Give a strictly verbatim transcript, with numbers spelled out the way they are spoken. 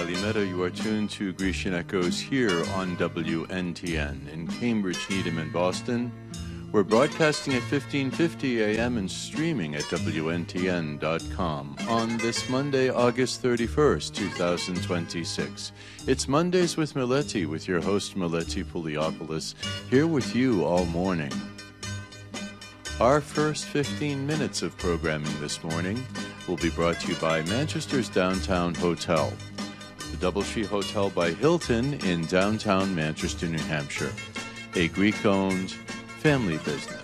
Kalimera. You are tuned to Grecian Echoes here on W N T N in Cambridge, Needham, and Boston. We're broadcasting at fifteen fifty a m and streaming at W N T N dot com on this Monday, August thirty-first, two thousand twenty-six. It's Mondays with Mileti, with your host Mileti Pouliopoulos, here with you all morning. Our first fifteen minutes of programming this morning will be brought to you by Manchester's Downtown Hotel, the Doubletree Hotel by Hilton in downtown Manchester, New Hampshire, a Greek-owned family business.